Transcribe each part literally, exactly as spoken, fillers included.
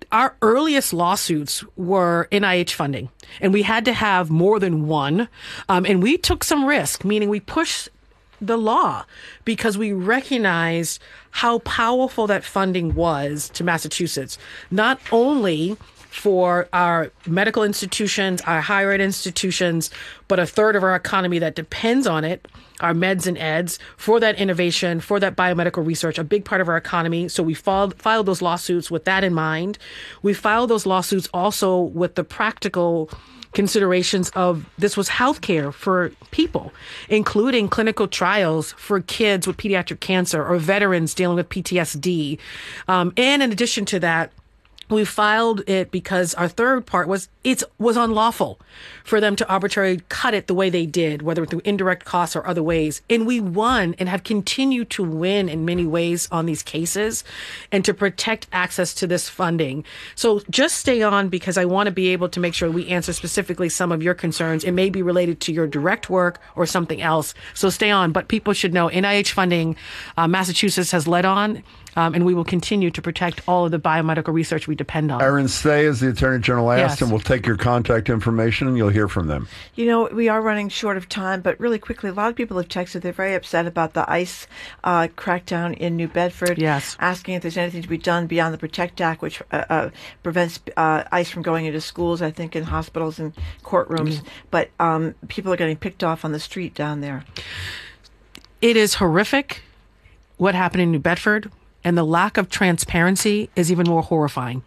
our earliest lawsuits were N I H funding, and we had to have more than one. Um, and we took some risk, meaning we pushed the law because we recognized how powerful that funding was to Massachusetts, not only for our medical institutions, our higher ed institutions, but a third of our economy that depends on it, our meds and eds, for that innovation, for that biomedical research, a big part of our economy. So we filed, filed those lawsuits with that in mind. We filed those lawsuits also with the practical considerations of this was healthcare for people, including clinical trials for kids with pediatric cancer or veterans dealing with P T S D. Um, and in addition to that, we filed it because our third part was it was unlawful for them to arbitrarily cut it the way they did, whether through indirect costs or other ways. And we won and have continued to win in many ways on these cases and to protect access to this funding. So just stay on because I want to be able to make sure we answer specifically some of your concerns. It may be related to your direct work or something else. So stay on. But people should know N I H funding, uh, Massachusetts has led on. Um, and we will continue to protect all of the biomedical research we depend on. Erin Stay, as the Attorney General asked, Yes. and we'll take your contact information and you'll hear from them. You know, we are running short of time, but really quickly, a lot of people have texted. They're very upset about the ICE uh, crackdown in New Bedford. Yes. Asking if there's anything to be done beyond the PROTECT Act, which uh, uh, prevents uh, ICE from going into schools, I think, in hospitals and courtrooms. Mm-hmm. But um, people are getting picked off on the street down there. It is horrific what happened in New Bedford. And the lack of transparency is even more horrifying.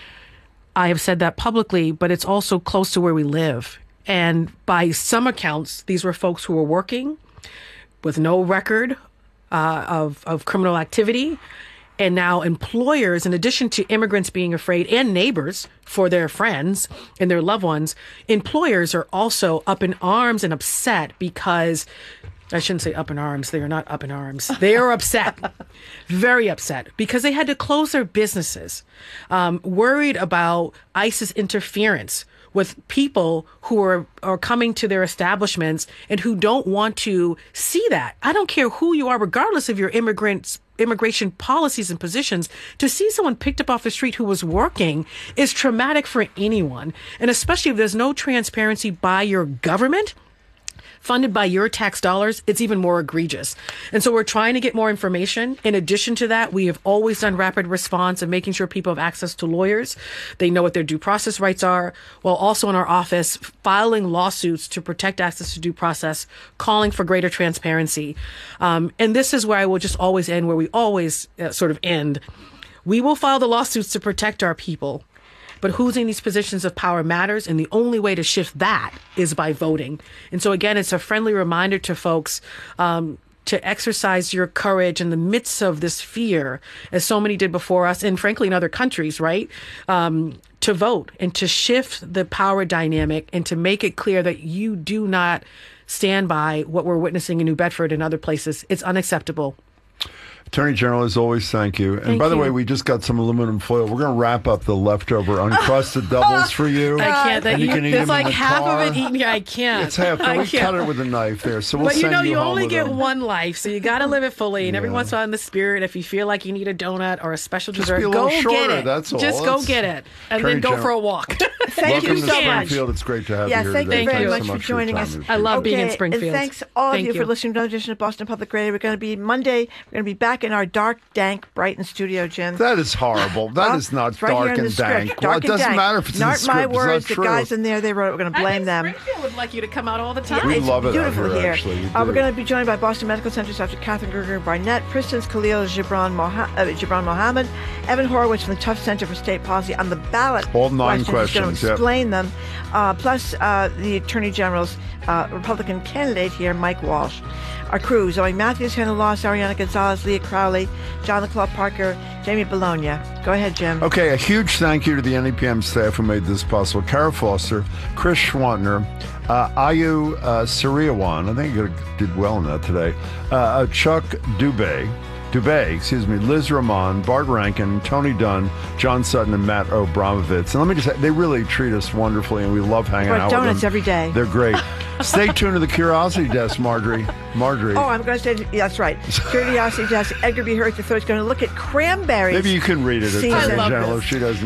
I have said that publicly, but it's also close to where we live. And by some accounts, these were folks who were working with no record uh, of, of criminal activity. And now employers, in addition to immigrants being afraid and neighbors for their friends and their loved ones, employers are also up in arms and upset because I shouldn't say up in arms. They are not up in arms. They are upset, very upset, because they had to close their businesses, um, worried about ICE's interference with people who are, are coming to their establishments and who don't want to see that. I don't care who you are, regardless of your immigrants immigration policies and positions, to see someone picked up off the street who was working is traumatic for anyone. And especially if there's no transparency by your government, funded by your tax dollars, it's even more egregious. And so we're trying to get more information. In addition to that, we have always done rapid response and making sure people have access to lawyers. They know what their due process rights are, while also in our office filing lawsuits to protect access to due process, calling for greater transparency. Um, and this is where I will just always end, where we always uh, sort of end. We will file the lawsuits to protect our people. But who's in these positions of power matters, and the only way to shift that is by voting. And so, again, it's a friendly reminder to folks um, to exercise your courage in the midst of this fear, as so many did before us, and frankly in other countries, right? Um, to vote and to shift the power dynamic and to make it clear that you do not stand by what we're witnessing in New Bedford and other places. It's unacceptable. Attorney General, as always, thank you. And thank by the you. way, we just got some aluminum foil. We're going to wrap up the leftover uncrusted doubles for you. I can't. That and you you, can eat there's them in like the half car. of it eaten. Yeah, I can't. It's half. I We can't. cut it with a knife there. So we'll But you send know, you you home only with get them. one life, so you got to live it fully. And every Yeah. once in a while in the spirit, if you feel like you need a donut or a special Just dessert, be a go little shorter, get it. that's all. Just go That's- get it, and Attorney then go General. for a walk. Thank Welcome you to so much. Springfield. It's great to have Yeah, you here thank today. you very you. much so for your joining time. us. We I love being in Okay, Springfield. And thanks all of Thank you, you. for listening to another edition of Boston Public Radio. We're going to be Monday. We're going to be back in our dark, dank Brighton studio, Jim. That is horrible. That Well, is not it's right here dark in the and script. dank. Dark Well, it and doesn't dank. matter if it's in the Not script. my It's words. not The true. guys in there, they wrote it. We're going to blame them. Springfield would like you to come out all the time. We It's love it out beautiful here, here. actually. We Uh, we're do. going to be joined by Boston Medical Center's Doctor Catherine Gerger Barnett, Princeton's Khalil Gibran, Moha- uh, Gibran Mohammed, Evan Horowitz from the Tufts Center for State Policy on the ballot. All nine He's questions, going to yep. explain them. Uh, plus, uh, the Attorney General's uh, Republican candidate here, Mike Walsh. Our crew, Zoe Matthews, Hannah Loss, Ariana Gonzalez, Leah Crowley, John LeClaw Parker, Jamie Bologna. Go ahead, Jim. Okay, a huge thank you to the N E P M staff who made this possible. Kara Foster, Chris Schwantner, uh, Ayu uh, Sariawan, I think you did well in that today, uh, uh, Chuck Dubé, Dubé, excuse me, Liz Ramon, Bart Rankin, Tony Dunn, John Sutton, and Matt Obramovitz. And let me just say, they really treat us wonderfully, and we love hanging Brought out with them. donuts every day. They're great. Stay tuned to the Curiosity Desk, Marjorie. Marjorie. Oh, I'm going to say, yeah, that's right. Curiosity Desk, Edgar B. Hurst the third is going to look at cranberries. Maybe you can read it, Season. Attorney I love General, this. if she doesn't.